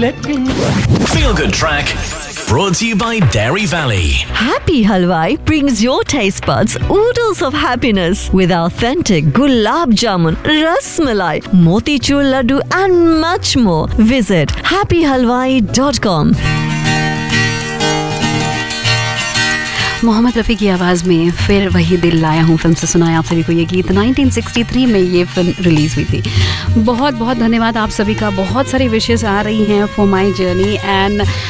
Feel Good Track brought to you by Dairy Valley. Happy Halwai brings your taste buds oodles of happiness with authentic gulab jamun, ras malai, motichur laddu and much more. Visit happyhalwai.com. Mohammad Rafi की आवाज़ में फिर वही दिल लाया हूँ film से सुनाया आप सभी को ये गीत। 1963 में ये फिल्म रिलीज़ हुई थी। बहुत बहुत धन्यवाद आप सभी का। बहुत सारी विशेस आ रही हैं फॉर माई जर्नी एंड